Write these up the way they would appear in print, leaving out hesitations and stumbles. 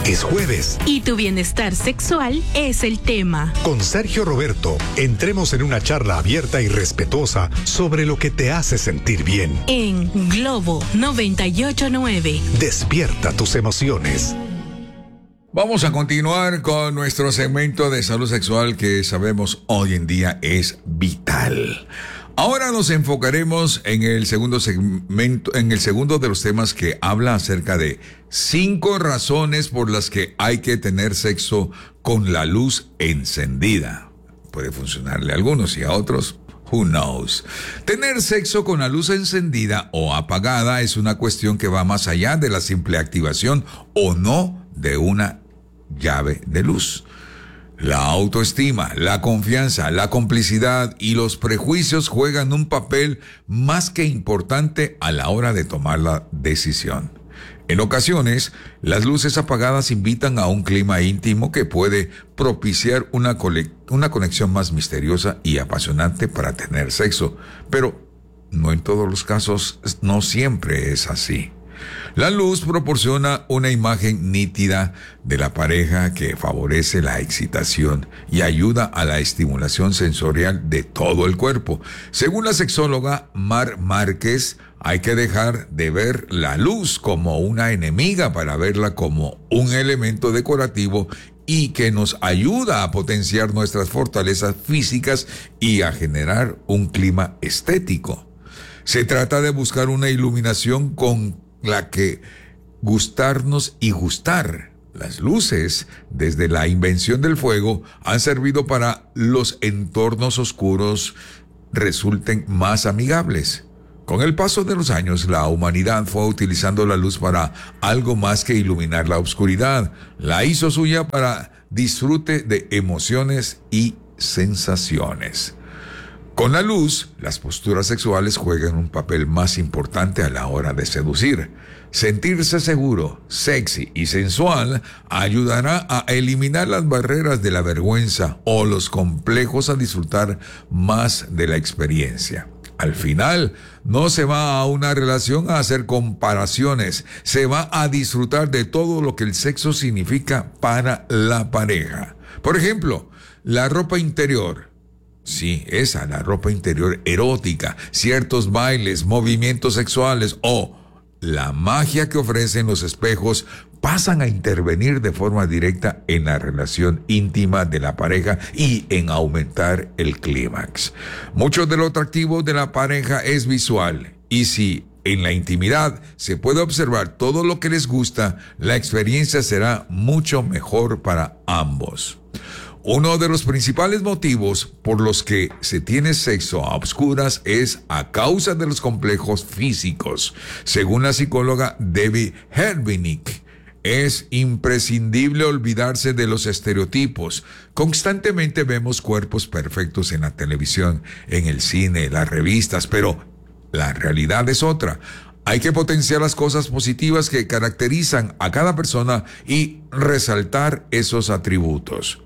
Es jueves. Y tu bienestar sexual es el tema. Con Sergio Roberto, entremos en una charla abierta y respetuosa sobre lo que te hace sentir bien. En Globo 98.9. Despierta tus emociones. Vamos a continuar con nuestro segmento de salud sexual que sabemos hoy en día es vital. Ahora nos enfocaremos en el segundo segmento, en el segundo de los temas que habla acerca de 5 razones por las que hay que tener sexo con la luz encendida. Puede funcionarle a algunos y a otros, who knows. Tener sexo con la luz encendida o apagada es una cuestión que va más allá de la simple activación o no de una llave de luz. La autoestima, la confianza, la complicidad y los prejuicios juegan un papel más que importante a la hora de tomar la decisión. En ocasiones, las luces apagadas invitan a un clima íntimo que puede propiciar una conexión más misteriosa y apasionante para tener sexo, pero no en todos los casos, no siempre es así. La luz proporciona una imagen nítida de la pareja que favorece la excitación y ayuda a la estimulación sensorial de todo el cuerpo. Según la sexóloga Mar Márquez, hay que dejar de ver la luz como una enemiga para verla como un elemento decorativo y que nos ayuda a potenciar nuestras fortalezas físicas y a generar un clima estético. Se trata de buscar una iluminación con la que gustarnos y gustar. Las luces, desde la invención del fuego, han servido para los entornos oscuros resulten más amigables. Con el paso de los años, la humanidad fue utilizando la luz para algo más que iluminar la oscuridad. La hizo suya para disfrute de emociones y sensaciones. Con la luz, las posturas sexuales juegan un papel más importante a la hora de seducir. Sentirse seguro, sexy y sensual ayudará a eliminar las barreras de la vergüenza o los complejos a disfrutar más de la experiencia. Al final, no se va a una relación a hacer comparaciones, se va a disfrutar de todo lo que el sexo significa para la pareja. Por ejemplo, la ropa interior. Sí, esa, la ropa interior erótica, ciertos bailes, movimientos sexuales o la magia que ofrecen los espejos pasan a intervenir de forma directa en la relación íntima de la pareja y en aumentar el clímax. Mucho de lo atractivo de la pareja es visual y si en la intimidad se puede observar todo lo que les gusta, la experiencia será mucho mejor para ambos. Uno de los principales motivos por los que se tiene sexo a oscuras es a causa de los complejos físicos. Según la psicóloga Debbie Herbenick, es imprescindible olvidarse de los estereotipos. Constantemente vemos cuerpos perfectos en la televisión, en el cine, las revistas, pero la realidad es otra. Hay que potenciar las cosas positivas que caracterizan a cada persona y resaltar esos atributos.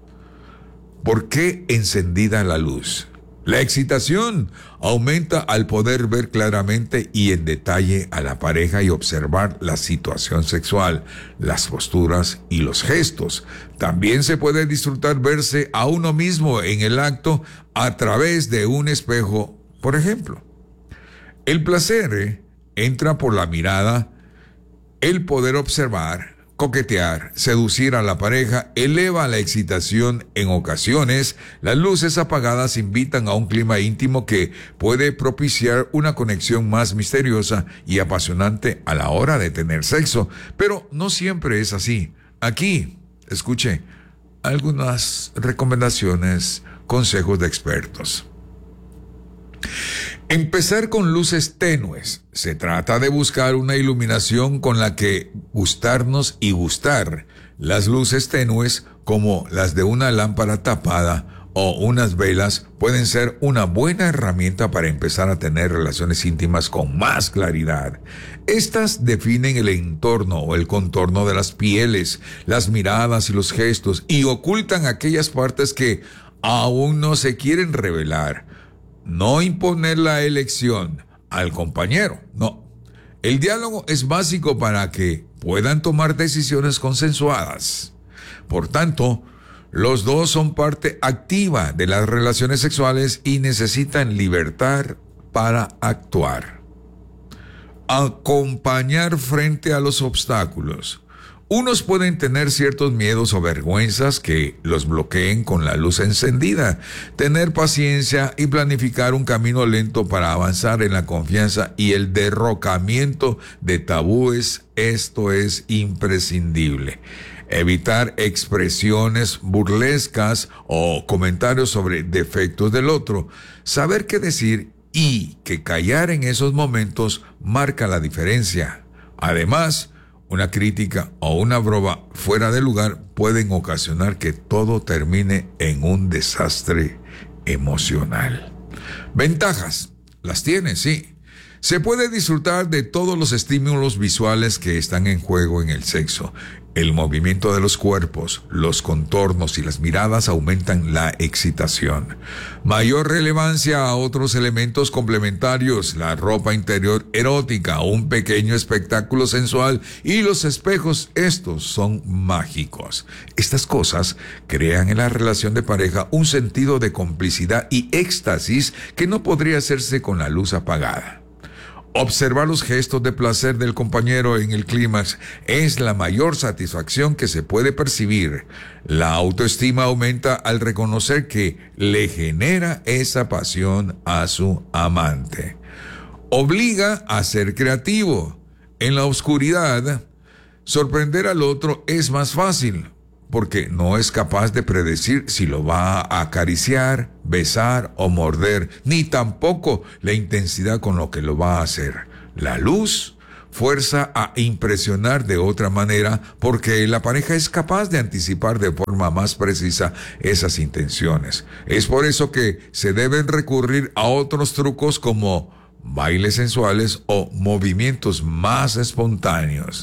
¿Por qué encendida la luz? La excitación aumenta al poder ver claramente y en detalle a la pareja y observar la situación sexual, las posturas y los gestos. También se puede disfrutar verse a uno mismo en el acto a través de un espejo, por ejemplo. El placer entra por la mirada, el poder observar, coquetear, seducir a la pareja, eleva la excitación. En ocasiones, las luces apagadas invitan a un clima íntimo que puede propiciar una conexión más misteriosa y apasionante a la hora de tener sexo, pero no siempre es así. Aquí, escuche, algunas recomendaciones, consejos de expertos. Empezar con luces tenues. Se trata de buscar una iluminación con la que gustarnos y gustar. Las luces tenues, como las de una lámpara tapada o unas velas, pueden ser una buena herramienta para empezar a tener relaciones íntimas con más claridad. Estas definen el entorno o el contorno de las pieles, las miradas y los gestos y ocultan aquellas partes que aún no se quieren revelar. No imponer la elección al compañero, no. El diálogo es básico para que puedan tomar decisiones consensuadas. Por tanto, los dos son parte activa de las relaciones sexuales y necesitan libertad para actuar. Acompañar frente a los obstáculos. Unos pueden tener ciertos miedos o vergüenzas que los bloqueen con la luz encendida. Tener paciencia y planificar un camino lento para avanzar en la confianza y el derrocamiento de tabúes, esto es imprescindible. Evitar expresiones burlescas o comentarios sobre defectos del otro. Saber qué decir y que callar en esos momentos marca la diferencia. Además, una crítica o una broma fuera de lugar pueden ocasionar que todo termine en un desastre emocional. Ventajas. Las tiene, sí. Se puede disfrutar de todos los estímulos visuales que están en juego en el sexo. El movimiento de los cuerpos, los contornos y las miradas aumentan la excitación. Mayor relevancia a otros elementos complementarios, la ropa interior erótica, un pequeño espectáculo sensual y los espejos, estos son mágicos. Estas cosas crean en la relación de pareja un sentido de complicidad y éxtasis que no podría hacerse con la luz apagada. Observar los gestos de placer del compañero en el clímax es la mayor satisfacción que se puede percibir. La autoestima aumenta al reconocer que le genera esa pasión a su amante. Obliga a ser creativo. En la oscuridad, sorprender al otro es más fácil, porque no es capaz de predecir si lo va a acariciar, besar o morder, ni tampoco la intensidad con lo que lo va a hacer. La luz fuerza a impresionar de otra manera porque la pareja es capaz de anticipar de forma más precisa esas intenciones. Es por eso que se deben recurrir a otros trucos como bailes sensuales o movimientos más espontáneos.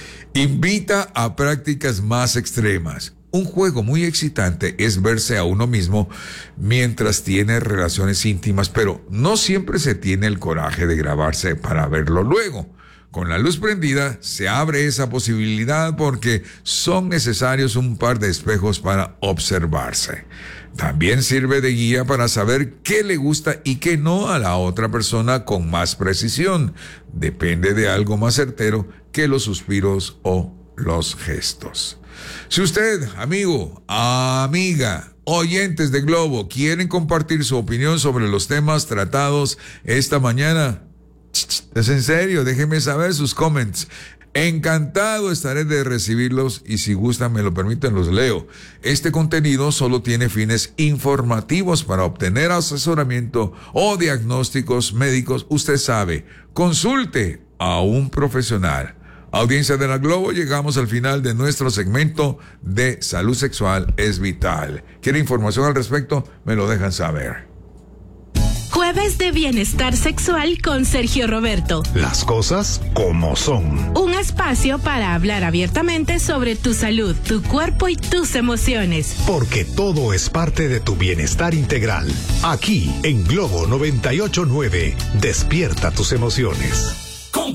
Invita a prácticas más extremas. Un juego muy excitante es verse a uno mismo mientras tiene relaciones íntimas, pero no siempre se tiene el coraje de grabarse para verlo luego. Con la luz prendida se abre esa posibilidad porque son necesarios un par de espejos para observarse. También sirve de guía para saber qué le gusta y qué no a la otra persona con más precisión. Depende de algo más certero que los suspiros o los gestos. Si usted, amigo, amiga, oyentes de Globo, quieren compartir su opinión sobre los temas tratados esta mañana, es en serio, déjenme saber sus comments. Encantado estaré de recibirlos y si gustan, me lo permiten, los leo. Este contenido solo tiene fines informativos. Para obtener asesoramiento o diagnósticos médicos, usted sabe, consulte a un profesional. Audiencia de la Globo, llegamos al final de nuestro segmento de Salud Sexual es Vital. ¿Quiere información al respecto? Me lo dejan saber. Jueves de Bienestar Sexual con Sergio Roberto. Las cosas como son. Un espacio para hablar abiertamente sobre tu salud, tu cuerpo y tus emociones. Porque todo es parte de tu bienestar integral. Aquí en Globo 98.9. Despierta tus emociones.